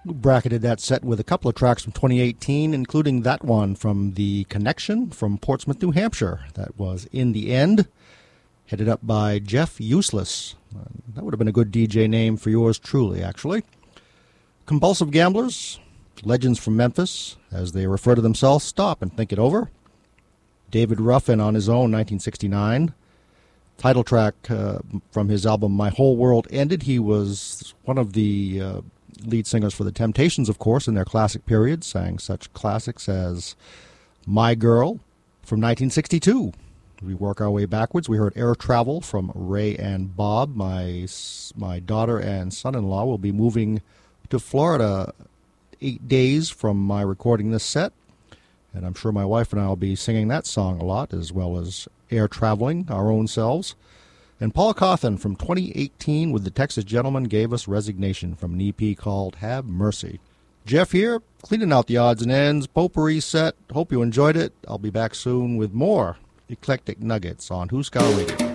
We bracketed that set with a couple of tracks from 2018, including that one from The Connection from Portsmouth, New Hampshire. That was In the End, headed up by Jeff Useless. That would have been a good DJ name for yours truly, actually. Compulsive Gamblers, Legends from Memphis, as they refer to themselves. Stop and think it over. David Ruffin on his own, 1969. Title track from his album My Whole World Ended. He was one of the lead singers for The Temptations, of course, in their classic period, sang such classics as My Girl from 1962. We work our way backwards. We heard Air Travel from Ray and Bob. My daughter and son-in-law will be moving to Florida 8 days from my recording this set, and I'm sure my wife and I will be singing that song a lot, as well as Air Traveling, our own selves. And Paul Cawthon from 2018 with the Texas Gentleman gave us Resignation from an EP called Have Mercy. Jeff here, cleaning out the odds and ends, potpourri set. Hope you enjoyed it. I'll be back soon with more Eclectic Nuggets on Who's Got Radio.